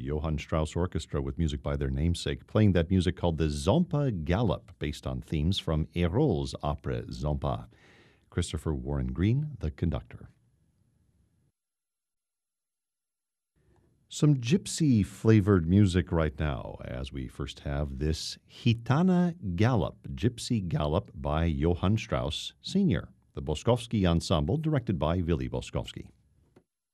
Johann Strauss Orchestra with music by their namesake, playing that music called the Zompa Gallop, based on themes from Hérold's opera Zompa. Christopher Warren Green, the conductor. Some gypsy-flavored music right now, as we first have this Gitana Gallop, Gypsy Gallop by Johann Strauss Sr., the Boskovsky Ensemble, directed by Willy Boskovsky.